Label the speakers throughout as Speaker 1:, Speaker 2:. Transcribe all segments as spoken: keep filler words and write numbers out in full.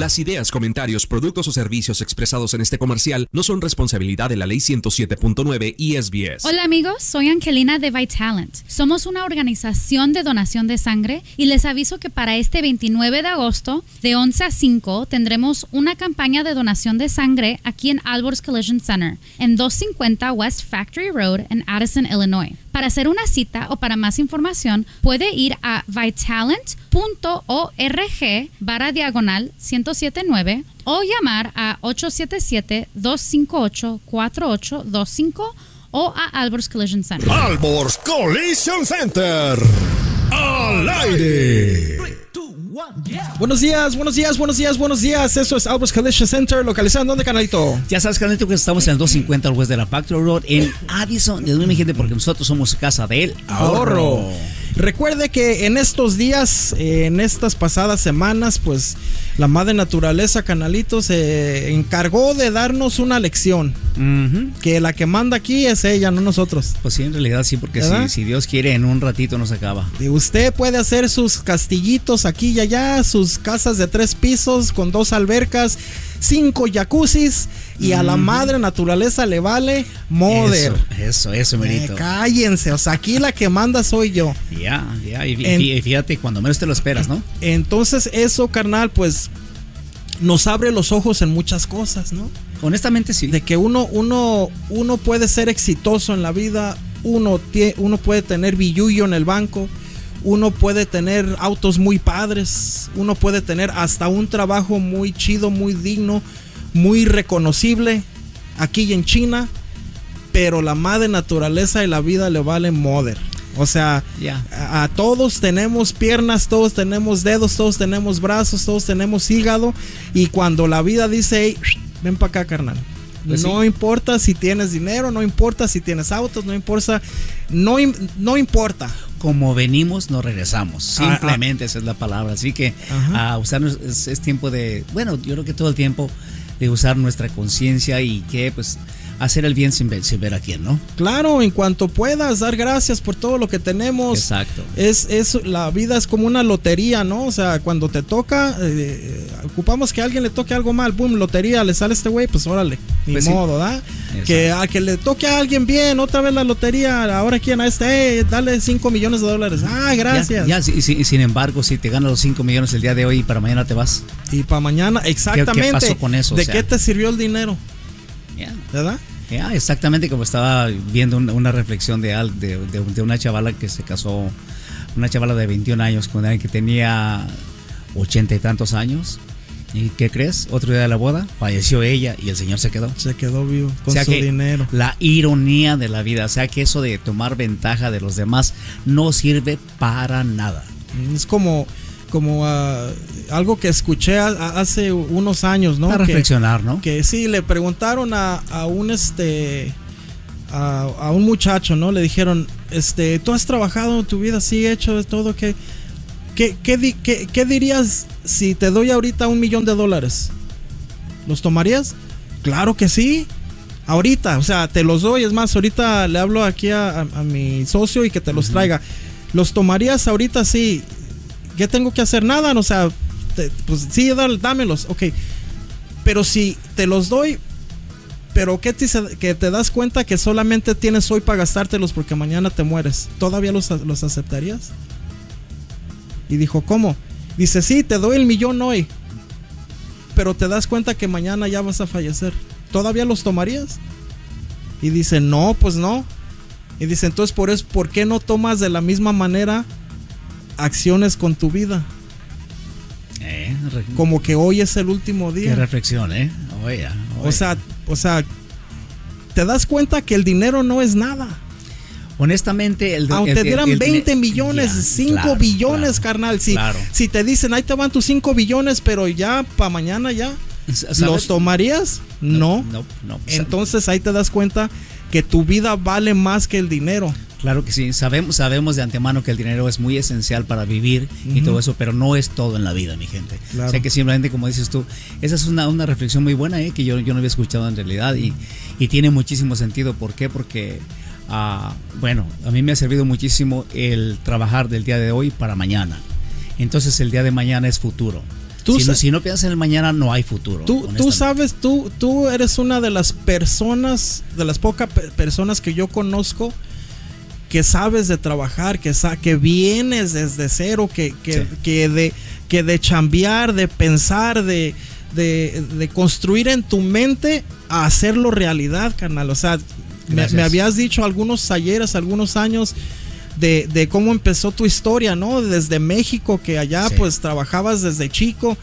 Speaker 1: Las ideas, comentarios, productos o servicios expresados en este comercial no son responsabilidad de la Ley ciento siete punto nueve y S B S.
Speaker 2: Hola amigos, soy Angelina de Vitalant. Somos una organización de donación de sangre y les aviso que para este veintinueve de agosto, de once a cinco, tendremos una campaña de donación de sangre aquí en Alborz Collision Center, en doscientos cincuenta West Factory Road en Addison, Illinois. Para hacer una cita o para más información, puede ir a vitalant punto org barra diagonal ciento setenta y nueve o llamar a ocho siete siete, dos cinco ocho, cuatro ocho dos cinco o a Alborz Collision Center.
Speaker 3: Alborz Collision Center. Al aire.
Speaker 4: Buenos días, buenos días, buenos días, buenos días. Eso es Alborz Collision Center, localizado en ¿dónde, canalito?
Speaker 5: Ya sabes, canalito, que estamos en el doscientos cincuenta al West de la Factory Road en Addison. De mi gente, porque nosotros somos casa del ahorro.
Speaker 4: ahorro. Recuerde que en estos días, en estas pasadas semanas, pues la madre naturaleza, canalito, se encargó de darnos una lección. Uh-huh. Que la que manda aquí es ella, no nosotros.
Speaker 5: Pues sí, en realidad sí, porque si, si Dios quiere, en un ratito nos acaba.
Speaker 4: Y usted puede hacer sus castillitos aquí y allá, sus casas de tres pisos con dos albercas, cinco jacuzzis, y a la madre naturaleza le vale moder.
Speaker 5: Eso, eso, eso, merito.
Speaker 4: Eh, cállense, o sea, aquí la que manda soy yo.
Speaker 5: Ya, ya, y, y fíjate, cuando menos te lo esperas, ¿no?
Speaker 4: Entonces eso, carnal, pues nos abre los ojos en muchas cosas, ¿no?
Speaker 5: Honestamente sí.
Speaker 4: De que uno, uno, uno puede ser exitoso en la vida, uno, tie, uno puede tener billullo en el banco, uno puede tener autos muy padres, uno puede tener hasta un trabajo muy chido, muy digno, muy reconocible aquí en China, pero la madre naturaleza y la vida le valen moder. O sea, yeah. a, a todos tenemos piernas, todos tenemos dedos, todos tenemos brazos, todos tenemos hígado, y cuando la vida dice, hey, ven para acá, carnal. Pues no sí. importa si tienes dinero, no importa si tienes autos, no importa, no, no importa.
Speaker 5: Como venimos, nos regresamos. Simplemente ah, ah. esa es la palabra. Así que a uh, usarnos es, es tiempo de, bueno, yo creo que todo el tiempo de usar nuestra conciencia y que pues hacer el bien sin ver, sin ver a quién, ¿no?
Speaker 4: Claro, en cuanto puedas, dar gracias por todo lo que tenemos.
Speaker 5: Exacto.
Speaker 4: Es, es, la vida es como una lotería, ¿no? O sea, cuando te toca, eh, ocupamos que a alguien le toque algo mal, boom, lotería, le sale este güey, pues órale, ni pues modo, ¿verdad? Sí. Que a que le toque a alguien bien, otra vez la lotería, ahora quién a este, eh, dale cinco millones de dólares. Ah, gracias.
Speaker 5: Ya, ya y, y, sin embargo, si te ganas los cinco millones el día de hoy y para mañana te vas.
Speaker 4: Y para mañana, exactamente.
Speaker 5: ¿Qué, qué pasó con eso?
Speaker 4: ¿De
Speaker 5: o sea,
Speaker 4: qué te sirvió el dinero?
Speaker 5: Yeah.
Speaker 4: ¿Verdad?
Speaker 5: Yeah, exactamente, como estaba viendo una, una reflexión de, de, de, de una chavala que se casó, una chavala de veintiún años con alguien que tenía ochenta y tantos años. ¿Y qué crees? Otro día de la boda, falleció ella y el señor se quedó.
Speaker 4: Se quedó vivo con
Speaker 5: o sea
Speaker 4: su
Speaker 5: que
Speaker 4: dinero.
Speaker 5: La ironía de la vida, o sea que eso de tomar ventaja de los demás no sirve para nada.
Speaker 4: Es como... como uh, algo que escuché a, a hace unos años, ¿no?
Speaker 5: Para
Speaker 4: que,
Speaker 5: reflexionar, ¿no?
Speaker 4: Que sí, le preguntaron a, a un este a, a un muchacho, ¿no? Le dijeron, este, tú has trabajado en tu vida así, hecho de todo, ¿qué, qué, qué, di, qué, qué dirías si te doy ahorita un millón de dólares? ¿Los tomarías? Claro que sí. Ahorita, o sea, te los doy, es más, ahorita le hablo aquí a, a, a mi socio y que te los uh-huh. traiga. ¿Los tomarías ahorita? Sí. ¿Qué tengo que hacer? Nada, o sea, te, pues sí, dale, dámelos, ok. Pero si te los doy, pero ¿qué te, que te das cuenta que solamente tienes hoy para gastártelos porque mañana te mueres? ¿Todavía los, los aceptarías? Y dijo, ¿cómo? Dice, sí, te doy el millón hoy, pero te das cuenta que mañana ya vas a fallecer. ¿Todavía los tomarías? Y dice, no, pues no. Y dice, entonces, por eso, ¿por qué no tomas de la misma manera acciones con tu vida?
Speaker 5: Eh,
Speaker 4: como que hoy es el último día.
Speaker 5: Qué reflexión, ¿eh? Oye, oye.
Speaker 4: O sea, o sea, te das cuenta que el dinero no es nada.
Speaker 5: Honestamente, el
Speaker 4: aunque
Speaker 5: el,
Speaker 4: te dieran
Speaker 5: el, el,
Speaker 4: veinte millones, ya, cinco claro, billones, claro, carnal. Si,
Speaker 5: claro.
Speaker 4: si te dicen, ahí te van tus cinco billones, pero ya para mañana ya, ¿sabes? ¿Los tomarías? No.
Speaker 5: No, no, no.
Speaker 4: Entonces ahí te das cuenta que tu vida vale más que el dinero.
Speaker 5: Claro que sí, sabemos, sabemos de antemano que el dinero es muy esencial para vivir uh-huh. y todo eso, pero no es todo en la vida, mi gente. Claro. O sea que simplemente, como dices tú, esa es una, una reflexión muy buena, ¿eh? que yo, yo no había escuchado en realidad y, y tiene muchísimo sentido. ¿Por qué? Porque, uh, bueno, a mí me ha servido muchísimo el trabajar del día de hoy para mañana. Entonces el día de mañana es futuro. Si no, si no piensas en el mañana, no hay futuro.
Speaker 4: Tú, tú sabes, tú, tú eres una de las personas, de las pocas personas que yo conozco que sabes de trabajar, que, sa que vienes desde cero, que, que, sí. que, de, que de chambear, de pensar, de, de, de construir en tu mente a hacerlo realidad, carnal. O sea, me, me habías dicho algunos ayeres, algunos años de, de cómo empezó tu historia, ¿no? Desde México, que allá sí. pues trabajabas desde chico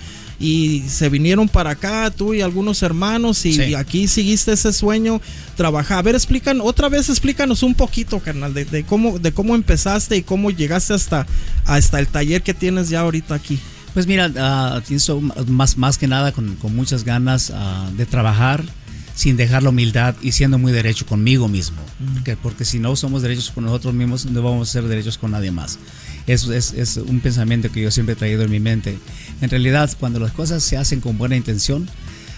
Speaker 4: y se vinieron para acá, tú y algunos hermanos, y sí. aquí seguiste ese sueño, trabajar. A ver, explican, otra vez explícanos un poquito, carnal, de, de, cómo, de cómo empezaste y cómo llegaste hasta, hasta el taller que tienes ya ahorita aquí.
Speaker 5: Pues mira, uh, pienso más, más que nada con, con muchas ganas uh, de trabajar sin dejar la humildad y siendo muy derecho conmigo mismo, mm. porque, porque si no somos derechos con nosotros mismos, no vamos a ser derechos con nadie más. Eso es, es un pensamiento que yo siempre he traído en mi mente. En realidad, cuando las cosas se hacen con buena intención,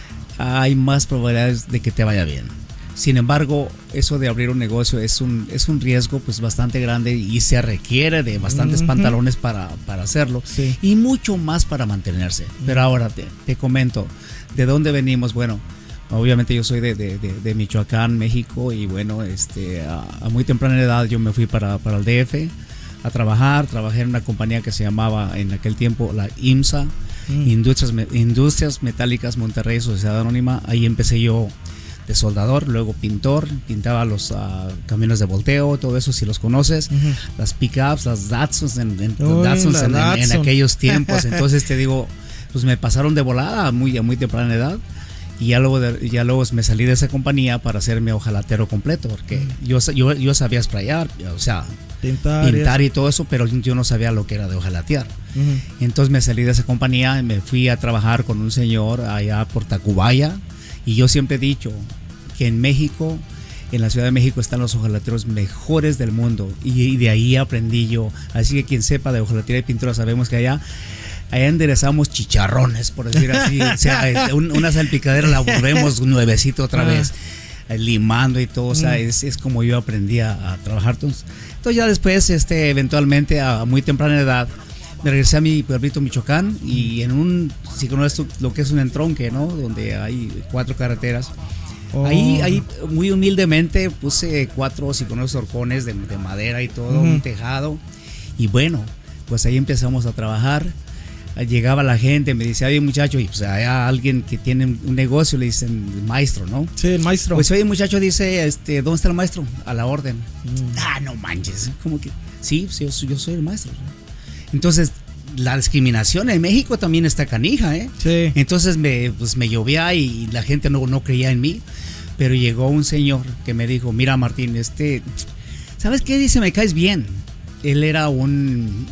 Speaker 5: hay más probabilidades de que te vaya bien. Sin embargo, eso de abrir un negocio es un, es un riesgo pues bastante grande y se requiere de bastantes uh-huh. pantalones para, para hacerlo, sí. y mucho más para mantenerse. Uh-huh. Pero ahora te, te comento, ¿de dónde venimos? Bueno, obviamente yo soy de, de, de, de Michoacán, México, y bueno, este, a, a muy temprana edad yo me fui para, para el D F a trabajar. Trabajé en una compañía que se llamaba en aquel tiempo la IMSA, mm. Industrias, Industrias Metálicas Monterrey, Sociedad Anónima. Ahí empecé yo de soldador, luego pintor, pintaba los uh, camiones de volteo, todo eso si los conoces, uh-huh. las pickups, las Datsuns, en, en, Uy, Datsuns en, en, en aquellos tiempos. Entonces te digo, pues me pasaron de volada a muy, a muy temprana edad. Y ya luego, de, ya luego me salí de esa compañía para hacerme hojalatero completo, porque mm. yo, yo, yo sabía sprayar, o sea, pintar, pintar y todo eso, pero yo no sabía lo que era de hojalatear. Mm. Entonces me salí de esa compañía y me fui a trabajar con un señor allá por Tacubaya. Y yo siempre he dicho que en México, en la Ciudad de México, están los hojalateros mejores del mundo. Y, y de ahí aprendí yo. Así que quien sepa de hojalatería y pintura, sabemos que allá... Allá enderezamos chicharrones, por decir así. O sea, una salpicadera la volvemos nuevecito otra vez, limando y todo. O sea, es, es como yo aprendí a, a trabajar. Entonces, entonces ya después, este, eventualmente, a muy temprana edad, me regresé a mi pueblito Michoacán, y en un, si conoces lo que es un entronque, ¿no? Donde hay cuatro carreteras. Oh. Ahí, ahí muy humildemente puse cuatro, si conoces, horcones de, de madera y todo, uh-huh. un tejado. Y bueno, pues ahí empezamos a trabajar. Llegaba la gente, me dice, oye muchacho, y pues hay alguien que tiene un negocio, le dicen maestro, ¿no?
Speaker 4: Sí, el maestro.
Speaker 5: Pues oye muchacho, dice, este, ¿dónde está el maestro? A la orden. Mm. Ah, no manches, como que, sí, sí yo, yo soy el maestro. Entonces, la discriminación en México también está canija, ¿eh?
Speaker 4: Sí.
Speaker 5: Entonces me, pues me llovía y la gente no, no creía en mí, pero llegó un señor que me dijo, mira Martín, este, ¿sabes qué? Dice, me caes bien. Él era un...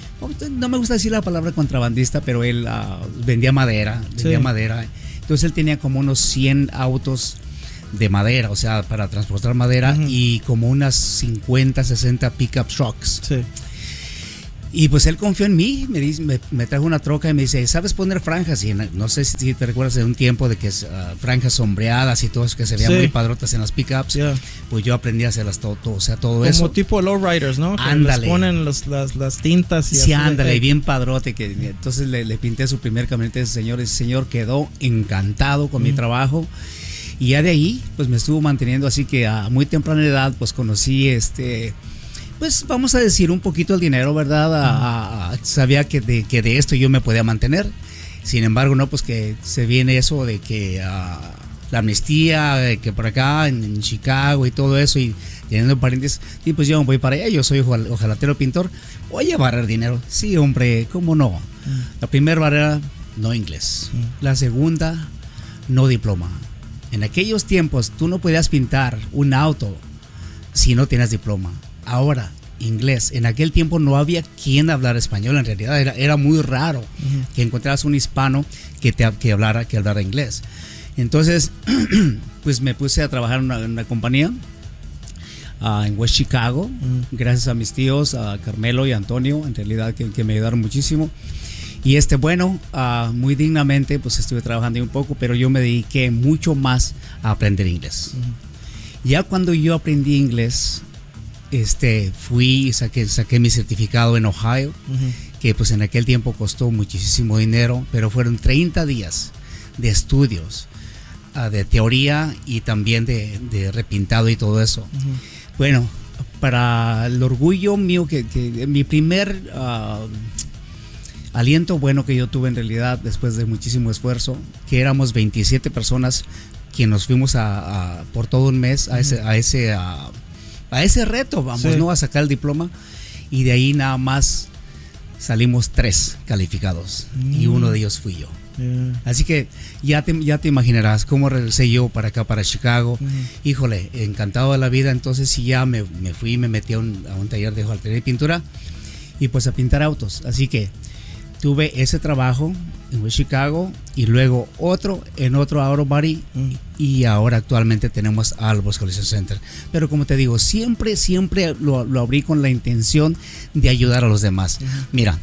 Speaker 5: no me gusta decir la palabra contrabandista, pero él uh, vendía madera, vendía sí. madera. Entonces él tenía como unos cien autos de madera, o sea, para transportar madera, uh-huh. y como unas cincuenta, sesenta pickup trucks.
Speaker 4: Sí.
Speaker 5: Y pues él confió en mí, me, dice, me, me trajo una troca y me dice, ¿sabes poner franjas? Y no sé si te recuerdas de un tiempo de que uh, franjas sombreadas y todo eso, que se veían sí. muy padrotas en las pickups. Yeah. Pues yo aprendí a hacerlas todo, todo o sea, todo
Speaker 4: como
Speaker 5: eso.
Speaker 4: Como tipo lowriders, ¿no? Que
Speaker 5: ándale.
Speaker 4: Les ponen los, las, las tintas. Y
Speaker 5: sí,
Speaker 4: así
Speaker 5: ándale,
Speaker 4: de...
Speaker 5: bien padrote. Que, entonces le, le pinté su primer camioneta a ese señor. Ese señor quedó encantado con mm. mi trabajo. Y ya de ahí, pues me estuvo manteniendo. Así que a muy temprana edad, pues conocí este... pues vamos a decir un poquito el dinero, ¿verdad? A, a, sabía que de, que de esto yo me podía mantener. Sin embargo, no, pues que se viene eso de que uh, la amnistía, de que por acá en, en Chicago y todo eso, y teniendo parientes, y pues yo voy para allá, yo soy hojalatero pintor, voy a barrer dinero. Sí, hombre, ¿cómo no? Mm. La primera barrera, no inglés. Mm. La segunda, no diploma. En aquellos tiempos tú no podías pintar un auto si no tenías diploma. Ahora, inglés. En aquel tiempo no había quien hablara español, en realidad era, era muy raro uh-huh. que encontraras un hispano que, te, que, hablara, que hablara inglés. Entonces, pues me puse a trabajar en una, en una compañía uh, en West Chicago, uh-huh. gracias a mis tíos, a Carmelo y Antonio, en realidad que, que me ayudaron muchísimo. Y este, bueno, uh, muy dignamente, pues estuve trabajando ahí un poco, pero yo me dediqué mucho más a aprender inglés. Uh-huh. Ya cuando yo aprendí inglés, Este, fui y saqué, saqué mi certificado en Ohio, uh-huh. que pues en aquel tiempo costó muchísimo dinero, pero fueron treinta días de estudios, uh, de teoría y también de, de repintado y todo eso. Uh-huh. Bueno, para el orgullo mío, que, que mi primer uh, aliento bueno que yo tuve en realidad después de muchísimo esfuerzo, que éramos veintisiete personas que nos fuimos a, a por todo un mes a ese, a ese, a, a ese reto, vamos, sí. ¿no? A sacar el diploma, y de ahí nada más salimos tres calificados mm. y uno de ellos fui yo. Yeah. Así que ya te, ya te imaginarás cómo regresé yo para acá, para Chicago. Mm. Híjole, encantado de la vida. Entonces sí, ya me, me fui y me metí a un, a un taller de joaltería y pintura y pues a pintar autos. Así que tuve ese trabajo en Chicago y luego otro en otro auto body mm. y ahora actualmente tenemos Albos Collision Center. Pero como te digo, siempre, siempre lo, lo abrí con la intención de ayudar a los demás. Mm. Mira,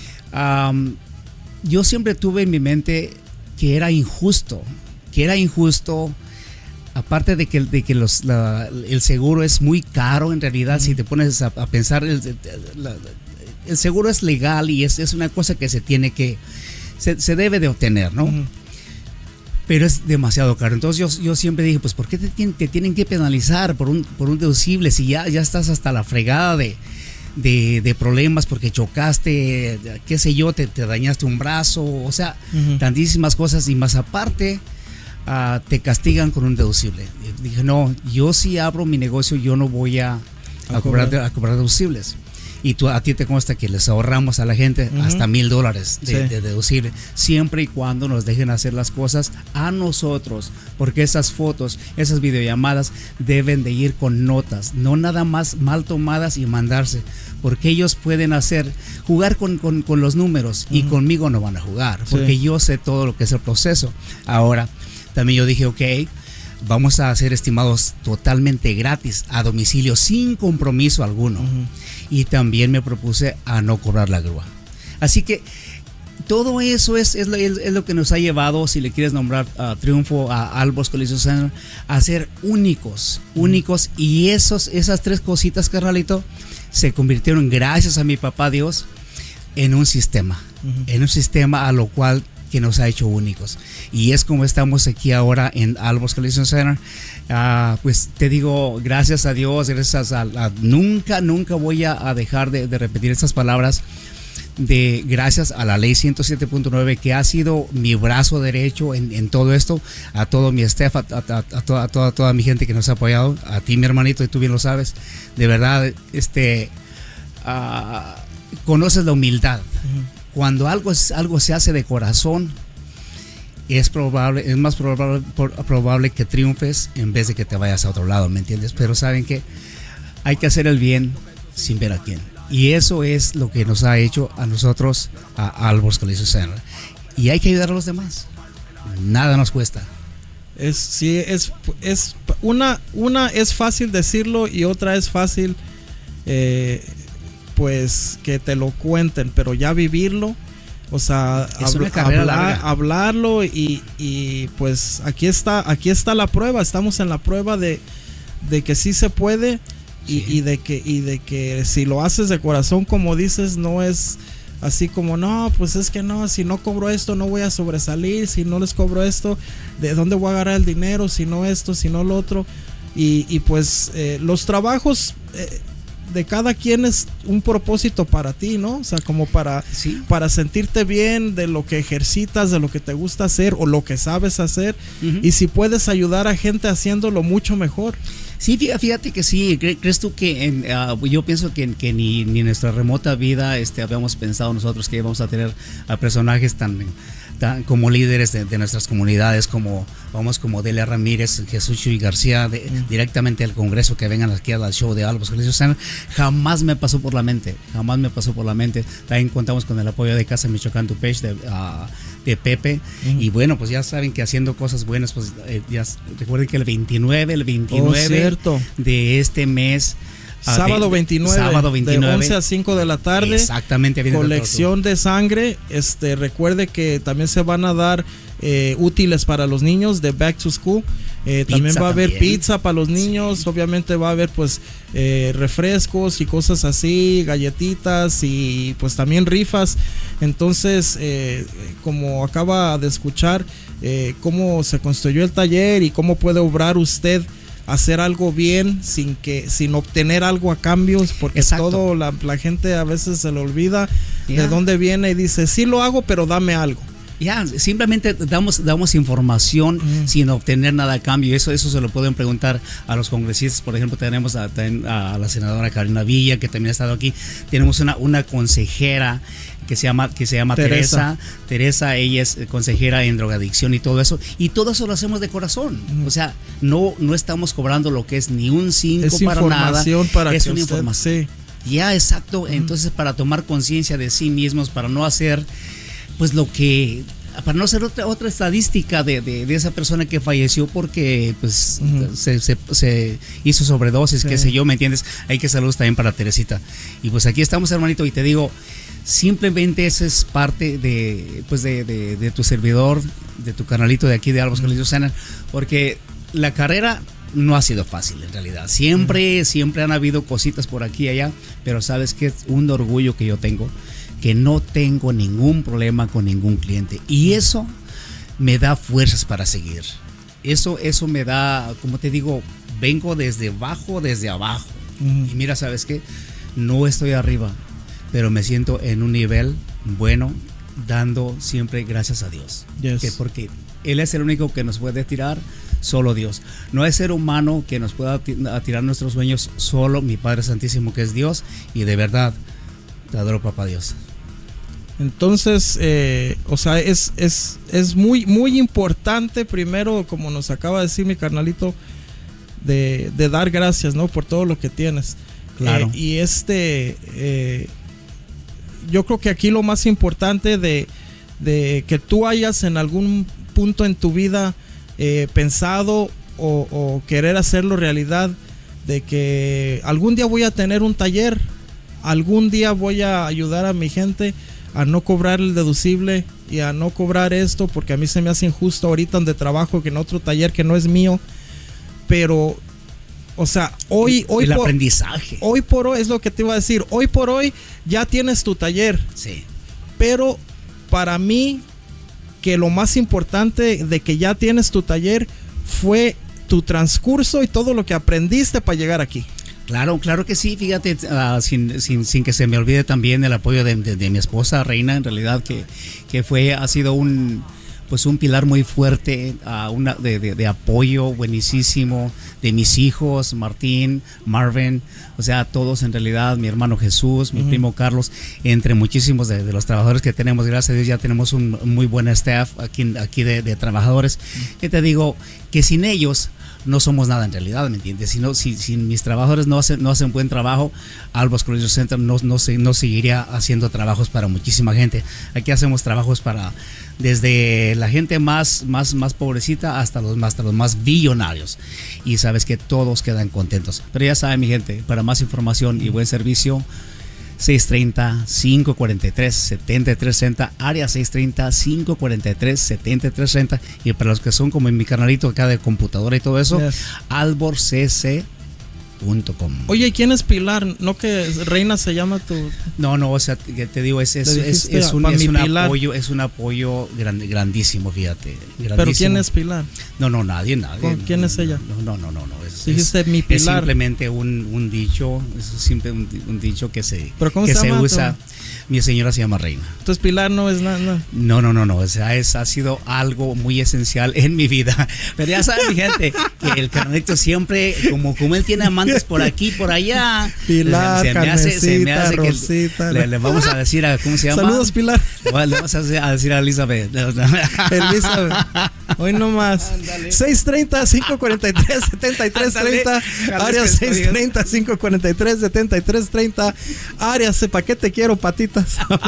Speaker 5: um, yo siempre tuve en mi mente que era injusto, que era injusto, aparte de que, de que los, la, el seguro es muy caro en realidad. Mm. Si te pones a, a pensar, el, la, el seguro es legal y es, es una cosa que se tiene que, se, se debe de obtener, ¿no? Uh-huh. Pero es demasiado caro. Entonces yo, yo siempre dije, pues ¿por qué te, te tienen que penalizar por un, por un deducible si ya, ya estás hasta la fregada de, de, de problemas porque chocaste, qué sé yo, te, te dañaste un brazo, o sea, uh-huh. tantísimas cosas, y más aparte uh, te castigan con un deducible. Y dije, no, yo si abro mi negocio yo no voy a, a, a, cobrar, a cobrar deducibles. Y tú, a ti te consta que les ahorramos a la gente uh-huh. hasta mil dólares de, sí. de deducible, siempre y cuando nos dejen hacer las cosas a nosotros, porque esas fotos, esas videollamadas deben de ir con notas, no nada más mal tomadas y mandarse, porque ellos pueden hacer, jugar con, con, con los números uh-huh. y conmigo no van a jugar, porque sí. yo sé todo lo que es el proceso. Ahora, también yo dije, ok, vamos a hacer estimados totalmente gratis, a domicilio, sin compromiso alguno. Uh-huh. Y también me propuse a no cobrar la grúa. Así que todo eso es, es, lo, es lo que nos ha llevado, si le quieres nombrar a Triunfo, a Albos Collision Center, a ser únicos, uh-huh. únicos. Y esos, esas tres cositas, carnalito, se convirtieron, gracias a mi papá Dios, en un sistema. Uh-huh. En un sistema a lo cual que nos ha hecho únicos, y es como estamos aquí ahora en Albos Collision Center. Uh, pues te digo, gracias a Dios, gracias a, a nunca, nunca voy a, a dejar de, de repetir estas palabras, de gracias a la ley ciento siete punto nueve, que ha sido mi brazo derecho en, en todo esto, a todo mi staff, a, a, a, a, toda, a toda, toda mi gente que nos ha apoyado, a ti, mi hermanito, y tú bien lo sabes, de verdad, este uh, conoces la humildad. Uh-huh. Cuando algo, algo se hace de corazón, es probable, es más probable, probable que triunfes en vez de que te vayas a otro lado, ¿me entiendes? Pero saben que hay que hacer el bien sin ver a quién. Y eso es lo que nos ha hecho a nosotros, a Albos Collision Center. Y hay que ayudar a los demás. Nada nos cuesta.
Speaker 4: Es, sí, es, es una, una es fácil decirlo y otra es fácil eh, pues que te lo cuenten, pero ya vivirlo, o sea, habl- hablar, hablarlo y, y pues aquí está, aquí está la prueba, estamos en la prueba de, de que sí se puede y, sí. y de que y de que si lo haces de corazón, como dices, no es así como no, pues es que no, si no cobro esto no voy a sobresalir, si no les cobro esto, ¿de dónde voy a agarrar el dinero? Si no esto, si no lo otro, y, y pues eh, los trabajos eh, de cada quien es un propósito para ti, ¿no? O sea, como para, sí. para sentirte bien de lo que ejercitas, de lo que te gusta hacer o lo que sabes hacer. Uh-huh. Y si puedes ayudar a gente haciéndolo, mucho mejor.
Speaker 5: Sí, fíjate que sí. ¿Crees tú que en, uh, yo pienso que, que ni, ni en nuestra remota vida este, habíamos pensado nosotros que íbamos a tener a personajes tan, tan como líderes de, de nuestras comunidades, como vamos como Delia Ramírez, Jesús Chuy García, de, mm. directamente al Congreso, que vengan aquí al show de Albos Collision Center? Jamás me pasó por la mente, jamás me pasó por la mente. También contamos con el apoyo de Casa Michoacán Tupech, de, uh, de Pepe, mm. y bueno, pues ya saben que haciendo cosas buenas, pues eh, ya recuerden que el veintinueve, el veintinueve oh, de este mes
Speaker 4: Sábado veintinueve,
Speaker 5: sábado veintinueve,
Speaker 4: de once a cinco de la tarde.
Speaker 5: Exactamente.
Speaker 4: Colección de sangre. Este, recuerde que también se van a dar eh, útiles para los niños de Back to School. Eh, también va a haber también. pizza para los niños. Sí. Obviamente va a haber pues eh, refrescos y cosas así, galletitas y pues también rifas. Entonces, eh, como acaba de escuchar eh, cómo se construyó el taller y cómo puede obrar usted, hacer algo bien sin que sin obtener algo a cambio, porque Exacto. todo la, la gente a veces se le olvida yeah. de dónde viene y dice, sí lo hago, pero dame algo.
Speaker 5: Ya, yeah, simplemente damos, damos información mm. sin obtener nada a cambio. Eso, eso se lo pueden preguntar a los congresistas. Por ejemplo, tenemos a, a la senadora Karina Villa, que también ha estado aquí. Tenemos una, una consejera que se llama, que se llama Teresa. Teresa. Teresa, ella es consejera en drogadicción y todo eso. Y todo eso lo hacemos de corazón. Mm. O sea, no, no estamos cobrando lo que es ni un cinco
Speaker 4: es
Speaker 5: para nada.
Speaker 4: Para
Speaker 5: es
Speaker 4: que
Speaker 5: una
Speaker 4: usted,
Speaker 5: información. Sí. Ya, exacto. Mm. Entonces, para tomar conciencia de sí mismos, para no hacer pues lo que, para no ser otra, otra estadística de, de, de esa persona que falleció porque pues uh-huh. se, se, se hizo sobredosis, sí. qué sé yo, ¿me entiendes? Hay que saludos también para Teresita. Y pues aquí estamos, hermanito, y te digo, simplemente eso es parte de, pues de, de, de tu servidor, de tu canalito de aquí de Albors Collision Center, porque la carrera no ha sido fácil en realidad. Siempre, uh-huh. siempre han habido cositas por aquí y allá, pero sabes que es un orgullo que yo tengo, que no tengo ningún problema con ningún cliente, y eso me da fuerzas para seguir. Eso, eso me da, como te digo, vengo desde abajo, desde abajo. Uh-huh. Y mira, ¿sabes qué? No estoy arriba, pero me siento en un nivel bueno, dando siempre gracias a Dios. Yes. Que porque Él es el único que nos puede tirar, solo Dios. No hay ser humano que nos pueda tirar nuestros sueños, solo mi Padre Santísimo, que es Dios. Y de verdad, te adoro, papá Dios.
Speaker 4: Entonces, eh, o sea, es, es, es muy, muy importante, primero, como nos acaba de decir mi carnalito, de, de dar gracias, ¿no? Por todo lo que tienes.
Speaker 5: Claro.
Speaker 4: Eh, y este, eh, yo creo que aquí lo más importante de, de que tú hayas en algún punto en tu vida eh, pensado o, o querer hacerlo realidad, de que algún día voy a tener un taller, algún día voy a ayudar a mi gente a no cobrar el deducible y a no cobrar esto, porque a mí se me hace injusto ahorita donde trabajo, que en otro taller que no es mío. Pero, o sea, hoy, hoy
Speaker 5: el
Speaker 4: por,
Speaker 5: aprendizaje.
Speaker 4: Hoy por hoy es lo que te iba a decir. Hoy por hoy ya tienes tu taller.
Speaker 5: Sí.
Speaker 4: Pero para mí, que lo más importante de que ya tienes tu taller fue tu transcurso y todo lo que aprendiste para llegar aquí.
Speaker 5: Claro, claro que sí, fíjate, uh, sin, sin, sin que se me olvide también el apoyo de, de, de mi esposa Reina, en realidad que, que fue, ha sido un, pues un pilar muy fuerte, uh, una, de, de, de apoyo buenísimo, de mis hijos, Martín, Marvin, o sea, todos en realidad, mi hermano Jesús, mi uh-huh. primo Carlos, entre muchísimos de, de los trabajadores que tenemos, gracias a Dios ya tenemos un muy buen staff aquí, aquí de, de trabajadores, uh-huh. que te digo que sin ellos no somos nada en realidad, ¿me entiendes? Si, no, si, si mis trabajadores no hacen, no hacen buen trabajo, Albors Collision Center no, no, se, no seguiría haciendo trabajos para muchísima gente. Aquí hacemos trabajos para desde la gente más, más, más pobrecita hasta los, hasta los más billonarios. Y sabes que todos quedan contentos. Pero ya saben, mi gente, para más información y buen servicio, seis treinta, cinco cuarenta y tres, setenta y tres treinta, área seis treinta, cinco cuarenta y tres, setenta y tres treinta, y para los que son como en mi canalito acá de computadora y todo eso, yes. albors c c punto com.
Speaker 4: Oye, ¿y quién es Pilar? ¿No que Reina se llama tu...?
Speaker 5: No, no, o sea, que te digo, es, es, es, es un, es un apoyo, es un apoyo grand, grandísimo, fíjate. Grandísimo.
Speaker 4: ¿Pero quién es Pilar?
Speaker 5: No, no, nadie, nadie.
Speaker 4: ¿Quién
Speaker 5: no,
Speaker 4: es ella?
Speaker 5: No, no, no, no. no es,
Speaker 4: Dijiste
Speaker 5: es,
Speaker 4: mi Pilar.
Speaker 5: Es simplemente un, un dicho, es simple un, un dicho que se,
Speaker 4: ¿Pero cómo
Speaker 5: que
Speaker 4: se,
Speaker 5: se
Speaker 4: llama
Speaker 5: usa.
Speaker 4: tú?
Speaker 5: Mi señora se llama Reina.
Speaker 4: Entonces Pilar no es nada. No.
Speaker 5: no, no, no, no. O sea, es, ha sido algo muy esencial en mi vida. Pero ya saben, mi gente, que el carnalito siempre, como, como él tiene amantes por aquí, por allá.
Speaker 4: Pilar,
Speaker 5: se me hace, se me hace
Speaker 4: Rosita,
Speaker 5: que le, le vamos a decir a, ¿cómo se llama?
Speaker 4: Saludos, Pilar.
Speaker 5: Le vamos a decir a Elizabeth.
Speaker 4: Elizabeth. Hoy no más. seis treinta, cinco cuarenta y tres, setenta y tres treinta. Área seis treinta, cinco cuarenta y tres, setenta y tres treinta. Área, ¿para qué te quiero, patitas?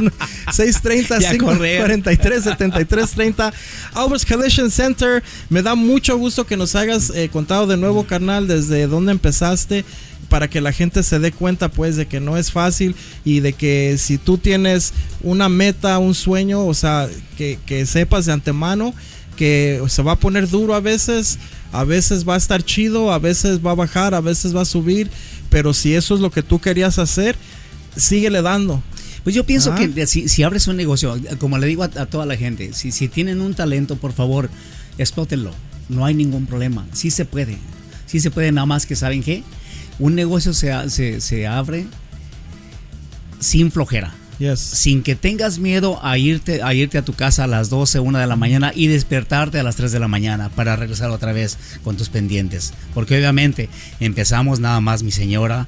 Speaker 4: seis treinta, cinco cuarenta y tres, setenta y tres treinta. Albors Collision Center. Me da mucho gusto que nos hayas eh, contado de nuevo, carnal, desde dónde empezaste, para que la gente se dé cuenta pues de que no es fácil y de que si tú tienes una meta, un sueño, o sea, que, que sepas de antemano que se va a poner duro a veces, a veces va a estar chido, a veces va a bajar, a veces va a subir, pero si eso es lo que tú querías hacer, síguele dando.
Speaker 5: Pues yo pienso
Speaker 4: ¿Ah?
Speaker 5: que si, si abres un negocio, como le digo a, a toda la gente, si, si tienen un talento, por favor, explótenlo. No hay ningún problema. Sí se puede. Sí se puede, nada más que, ¿saben qué? Un negocio se, se, se abre sin flojera.
Speaker 4: Yes.
Speaker 5: Sin que tengas miedo a irte, a irte a tu casa a las doce, una de la mañana y despertarte a las tres de la mañana para regresar otra vez con tus pendientes. Porque obviamente empezamos nada más mi señora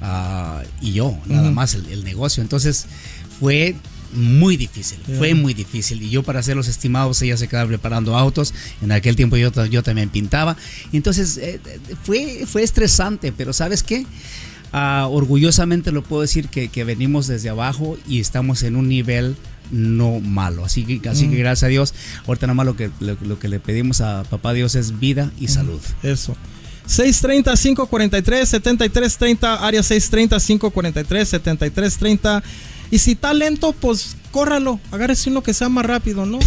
Speaker 5: uh, y yo, nada uh-huh. más el, el negocio. Entonces fue muy difícil, yeah. fue muy difícil. Y yo, para hacer los estimados, ella se quedaba preparando autos. En aquel tiempo yo, yo también pintaba. Entonces eh, fue, fue estresante, pero ¿sabes qué? Uh, orgullosamente lo puedo decir que, que venimos desde abajo y estamos en un nivel no malo, así que, así mm. que gracias a Dios, ahorita nada más lo que, lo, lo que le pedimos a papá Dios es vida y mm. salud.
Speaker 4: Eso. seis treinta, cinco cuarenta y tres, setenta y tres treinta, área seis treinta, cinco cuarenta y tres, setenta y tres treinta. Y si está lento, pues córralo, agárrese uno que sea más rápido, ¿no?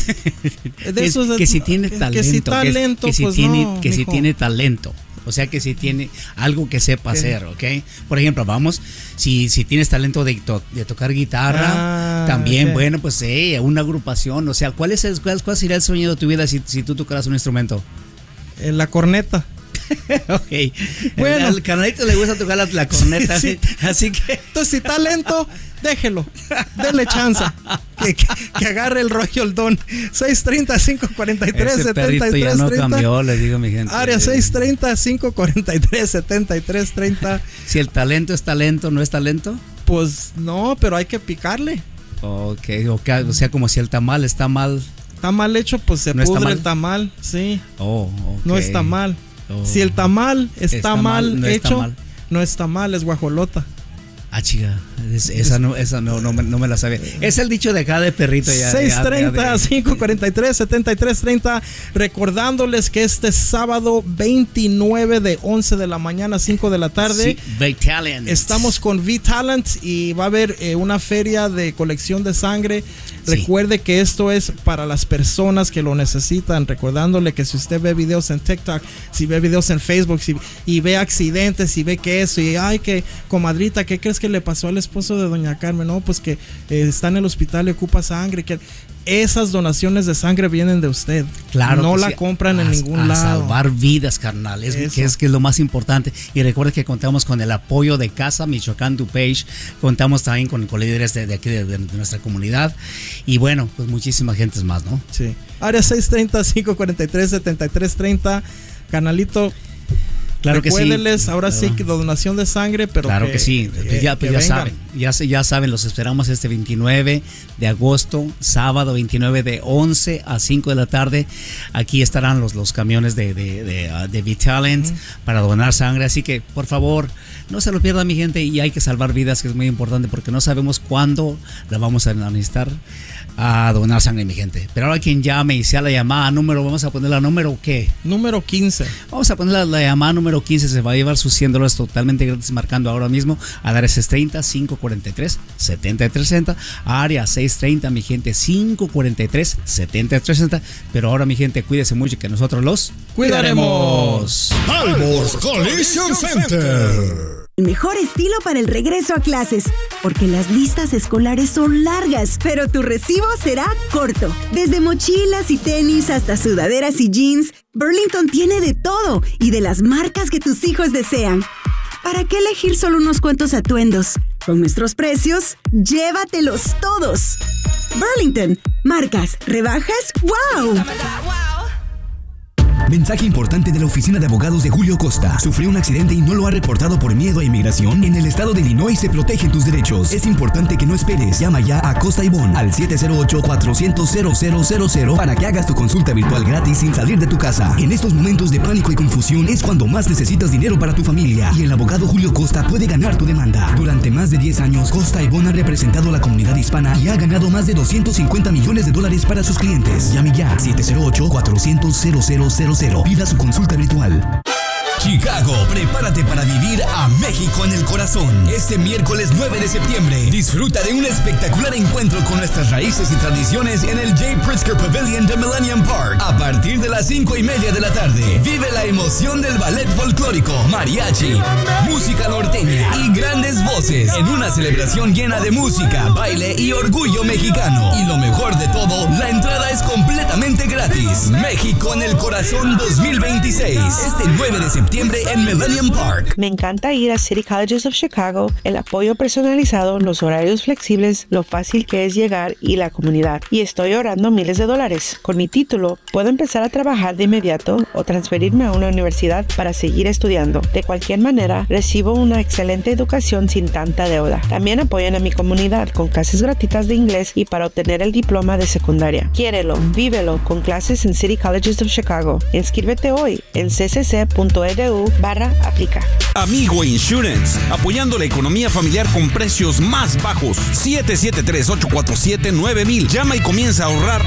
Speaker 5: De eso, que, que si tiene
Speaker 4: que,
Speaker 5: talento,
Speaker 4: que si está
Speaker 5: que,
Speaker 4: lento,
Speaker 5: que si
Speaker 4: pues
Speaker 5: tiene,
Speaker 4: no,
Speaker 5: que si
Speaker 4: mijo.
Speaker 5: tiene talento. O sea, que si tiene algo que sepa okay. hacer, ¿ok? Por ejemplo, vamos, si, si tienes talento de, to, de tocar guitarra, ah, también, okay. bueno, pues eh, una agrupación. O sea, ¿cuál, es el, cuál, cuál sería el sueño de tu vida si, si tú tocaras un instrumento?
Speaker 4: En la corneta.
Speaker 5: Ok, bueno, al canalito le gusta tocar la, la corneta, sí, sí. Así que
Speaker 4: entonces si está lento, déjelo, denle chance que, que, que agarre el rollo el don. Seis treinta, cinco cuarenta y tres, setenta y tres
Speaker 5: ya no
Speaker 4: treinta.
Speaker 5: Cambió, les digo, mi gente.
Speaker 4: Área seis treinta, cinco cuarenta y tres, setenta y tres treinta.
Speaker 5: Si el talento es talento, ¿no es talento?
Speaker 4: Pues no, pero hay que picarle.
Speaker 5: Ok, okay. O sea, como si el tamal está mal.
Speaker 4: Está mal hecho, pues se
Speaker 5: ¿No
Speaker 4: pudre el tamal, sí.
Speaker 5: Oh, okay.
Speaker 4: No está mal. Oh. Si el tamal está, está mal, mal no hecho, está mal. no está mal, es guajolota.
Speaker 5: Ah, chica, es, esa, no, esa no, no, me, no me la sabía. Es el dicho de acá de perrito. Ya,
Speaker 4: seis treinta, cinco cuarenta y tres, setenta y tres treinta. Recordándoles que este sábado veintinueve de once de la mañana a cinco de la tarde,
Speaker 5: sí, V-Talent.
Speaker 4: Estamos con V-Talent y va a haber eh, una feria de colección de sangre. Recuerde sí. que esto es para las personas que lo necesitan. Recordándole que si usted ve videos en TikTok, si ve videos en Facebook si, y ve accidentes y ve que eso y ay, que comadrita, ¿qué crees que le pasó al esposo de doña Carmen? No, pues que eh, está en el hospital y ocupa sangre. Que esas donaciones de sangre vienen de usted.
Speaker 5: Claro,
Speaker 4: no la
Speaker 5: sí.
Speaker 4: compran
Speaker 5: a,
Speaker 4: en ningún
Speaker 5: a
Speaker 4: lado.
Speaker 5: Salvar vidas, carnal. Es que, es que es lo más importante. Y recuerde que contamos con el apoyo de Casa Michoacán DuPage. Contamos también con, con líderes de, de aquí de, de, de nuestra comunidad. Y bueno, pues muchísimas gentes más, ¿no?
Speaker 4: Sí. Área seis treinta, cinco cuarenta y tres, setenta y tres treinta. Canalito.
Speaker 5: Claro que sí.
Speaker 4: Ahora sí que donación de sangre, pero
Speaker 5: claro
Speaker 4: que,
Speaker 5: que sí. Pues ya, pues ya saben, ya, ya saben, los esperamos este veintinueve de agosto, sábado veintinueve de once a cinco de la tarde. Aquí estarán los, los camiones de, de, de, uh, de V-Talent uh-huh. para donar sangre. Así que, por favor, no se lo pierdan, mi gente, y hay que salvar vidas, que es muy importante porque no sabemos cuándo la vamos a necesitar a donar sangre, mi gente. Pero ahora quien llame y sea la llamada número, vamos a poner la número ¿qué?
Speaker 4: Número quince.
Speaker 5: Vamos a poner la, la llamada número quince, se va a llevar sus cien dólares totalmente gratis marcando ahora mismo a dar seis treinta, cinco cuarenta y tres, setenta y tres treinta, área seis treinta, mi gente, cinco cuarenta y tres, setenta y tres treinta. Pero ahora, mi gente, cuídese mucho que nosotros los
Speaker 4: cuidaremos.
Speaker 3: Alborz Collision Center.
Speaker 6: El mejor estilo para el regreso a clases, porque las listas escolares son largas, pero tu recibo será corto. Desde mochilas y tenis hasta sudaderas y jeans, Burlington tiene de todo y de las marcas que tus hijos desean. ¿Para qué elegir solo unos cuantos atuendos? Con nuestros precios, llévatelos todos. Burlington, marcas, rebajas, ¡wow!
Speaker 7: Mensaje importante de la oficina de abogados de Julio Costa. ¿Sufrió un accidente y no lo ha reportado por miedo a inmigración? En el estado de Illinois se protegen tus derechos. Es importante que no esperes. Llama ya a Costa y Bon al siete cero ocho, cuatro cero cero, cero cero cero para que hagas tu consulta virtual gratis sin salir de tu casa. En estos momentos de pánico y confusión es cuando más necesitas dinero para tu familia. Y el abogado Julio Costa puede ganar tu demanda. Durante más de diez años, Costa y Bon ha representado a la comunidad hispana y ha ganado más de doscientos cincuenta millones de dólares para sus clientes. Llame ya siete cero ocho, cuatro cero cero, cero cero cero. Pida su consulta virtual. Chicago, prepárate para vivir a México en el corazón. Este miércoles nueve de septiembre, disfruta de un espectacular encuentro con nuestras raíces y tradiciones en el Jay Pritzker Pavilion de Millennium Park. A partir de las cinco y media de la tarde, vive la emoción del ballet folclórico, mariachi, música norteña y grandes voces en una celebración llena de música, baile y orgullo mexicano. Y lo mejor de todo, la entrada es completamente gratis. México en el corazón dos mil veintiséis, este nueve de septiembre en Millennium Park.
Speaker 8: Me encanta ir a City Colleges of Chicago, el apoyo personalizado, los horarios flexibles, lo fácil que es llegar y la comunidad. Y estoy ahorrando miles de dólares. Con mi título, puedo empezar a trabajar de inmediato o transferirme a una universidad para seguir estudiando. De cualquier manera, recibo una excelente educación sin tanta deuda. También apoyan a mi comunidad con clases gratuitas de inglés y para obtener el diploma de secundaria. Quiérelo, vívelo con clases en City Colleges of Chicago. Inscríbete hoy en c c c punto e d u barra aplica.
Speaker 9: Amigo Insurance, apoyando la economía familiar con precios más bajos. siete siete tres, ocho cuatro siete, nueve mil. Llama y comienza a ahorrar